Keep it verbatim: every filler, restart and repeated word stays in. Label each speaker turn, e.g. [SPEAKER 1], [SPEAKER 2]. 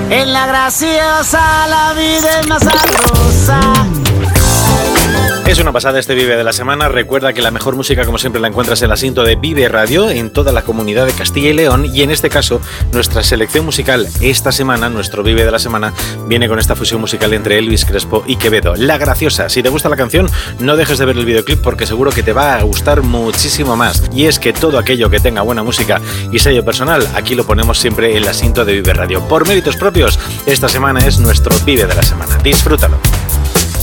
[SPEAKER 1] En la graciosa la vida es más sabrosa.
[SPEAKER 2] Es una pasada este Vive de la semana. Recuerda que la mejor música, como siempre, la encuentras en el asiento de Vive Radio en toda la comunidad de Castilla y León, y en este caso nuestra selección musical esta semana, nuestro Vive de la semana, viene con esta fusión musical entre Elvis Crespo y Quevedo, La Graciosa. Si te gusta la canción, no dejes de ver el videoclip porque seguro que te va a gustar muchísimo más. Y es que todo aquello que tenga buena música y sello personal, aquí lo ponemos siempre en el asiento de Vive Radio. Por méritos propios, esta semana es nuestro Vive de la semana. Disfrútalo.